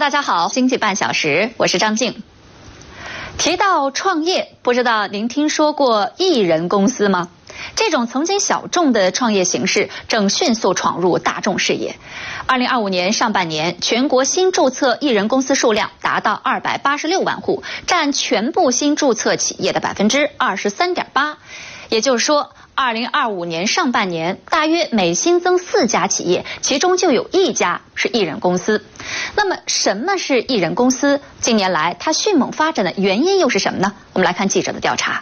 大家好，经济半小时，我是张静。提到创业，不知道您听说过一人公司吗？这种曾经小众的创业形式正迅速闯入大众视野。2025年上半年，全国新注册一人公司数量达到286万户，占全部新注册企业的23.8%。也就是说，2025年上半年，大约每新增4家企业，其中就有1家是一人公司。那么，什么是一人公司？近年来它迅猛发展的原因又是什么呢？我们来看记者的调查。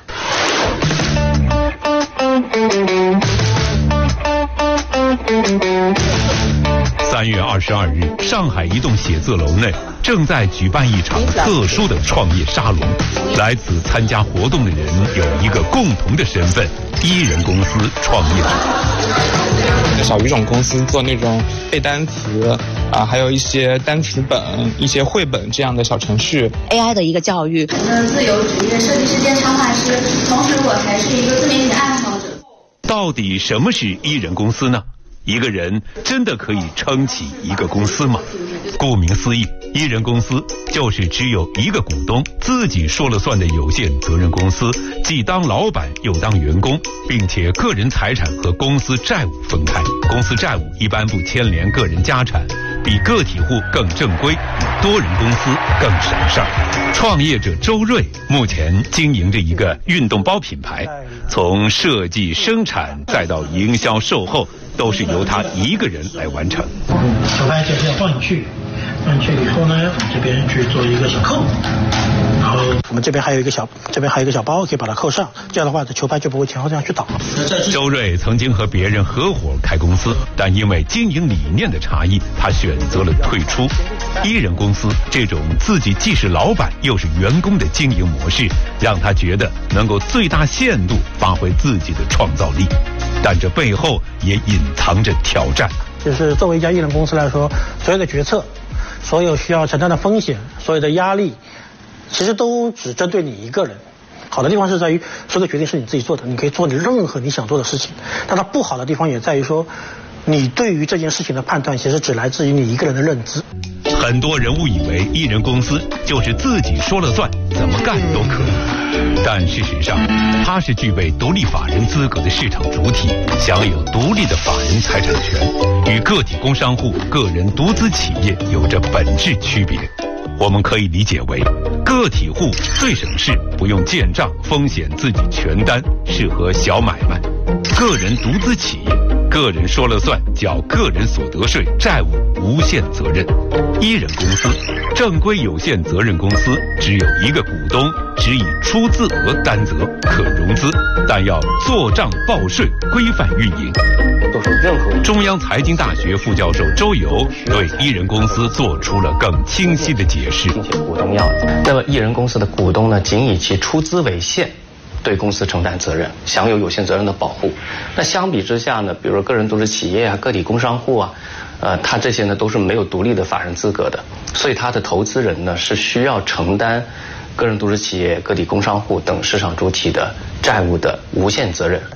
3月22日，上海一栋写字楼内正在举办一场特殊的创业沙龙。来此参加活动的人有一个共同的身份：一人公司创业者。 小语种公司做那种背单词还有一些单词本、一些绘本这样的小程序。 AI 的一个教育。 自由职业设计师兼插画师，同时我还是一个自媒体爱好者。 到底什么是一人公司呢？一个人真的可以撑起一个公司吗？顾名思义，一人公司就是只有一个股东自己说了算的有限责任公司，既当老板又当员工，并且个人财产和公司债务分开。公司债务一般不牵连个人家产，比个体户更正规，比多人公司更省事儿。创业者周瑞目前经营着一个运动包品牌，从设计、生产再到营销、售后，都是由他一个人来完成。 球拍就是要放进去以后呢，我们这边去做一个小扣，然后我们这边还有一个小包可以把它扣上，这样的话这球拍就不会前后这样去倒。 周瑞曾经和别人合伙开公司，但因为经营理念的差异，他选择了退出。一人公司这种自己既是老板又是员工的经营模式，让他觉得能够最大限度发挥自己的创造力，但这背后也隐藏着挑战。 就是作为一家一人公司来说，所有的决策，所有需要承担的风险，所有的压力，其实都只针对你一个人。好的地方是在于，所有的决定是你自己做的，你可以做你任何你想做的事情。但它不好的地方也在于说，你对于这件事情的判断其实只来自于你一个人的认知。 很多人误以为一人公司就是自己说了算，怎么干都可以。但事实上，它是具备独立法人资格的市场主体，享有独立的法人财产权，与个体工商户、个人独资企业有着本质区别。我们可以理解为，个体户最省事，不用建账，风险自己全担，适合小买卖；个人独资企业，个人说了算，缴个人所得税，债务无限责任。一人公司，正规有限责任公司，只有一个股东，只以出资额担责，可融资，但要做账报税，规范运营。中央财经大学副教授周游对一人公司做出了更清晰的解释。 并且股东要，那么一人公司的股东呢，仅以其出资为限，对公司承担责任，享有有限责任的保护。那相比之下呢，比如说个人独资企业啊、个体工商户啊，他这些呢都是没有独立的法人资格的，所以他的投资人呢是需要承担个人独资企业、个体工商户等市场主体的债务的无限责任。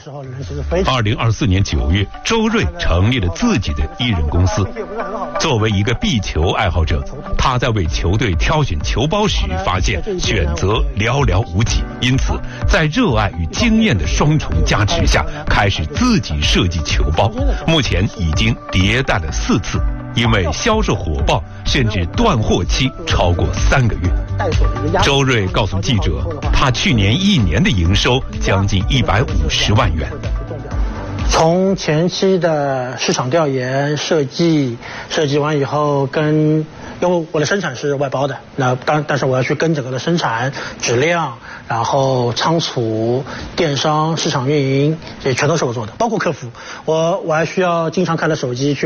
2024年9月，周瑞成立了自己的一人公司。作为一个壁球爱好者，他在为球队挑选球包时，发现选择寥寥无几，因此在热爱与经验的双重加持下，开始自己设计球包。目前已经迭代了4次，因为销售火爆，甚至断货期超过3个月。周瑞告诉记者，他去年1年的营收将近150万元。 从前期的市场调研、设计完以后，因为我的生产是外包的，但是我要去跟整个的生产质量，然后仓储、电商、市场运营，这全都是我做的，包括客服，我还需要经常看着手机去